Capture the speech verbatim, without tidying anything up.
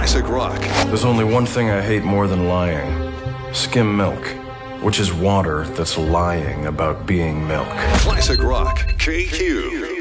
Classic rock. There's only one thing I hate more than lying. Skim milk, which is water that's lying about being milk. Classic rock. K Q.